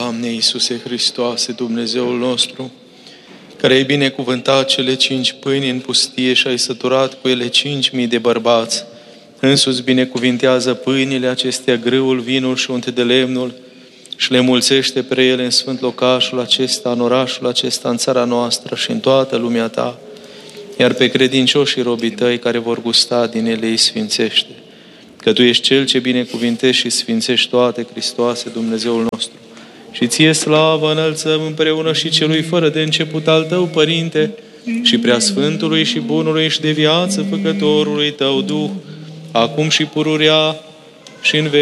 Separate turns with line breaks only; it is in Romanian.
Doamne Iisuse Hristoase, Dumnezeul nostru, care ai binecuvântat cele 5 pâini în pustie și ai săturat cu ele 5.000 de bărbați, însuți binecuvintează pâinile acestea, grâul, vinul și unte de lemnul și le mulțește pre ele în sfânt locașul acesta, în orașul acesta, în țara noastră și în toată lumea ta, iar pe credincioșii robii tăi care vor gusta din ele îi sfințește. Că Tu ești Cel ce binecuvintești și sfințești toate, Hristoase, Dumnezeul nostru. Și Ție slavă înălțăm împreună și Celui fără de început al Tău, Părinte, și Preasfântului și Bunului și de viață Făcătorului Tău Duh, acum și pururea și în veci.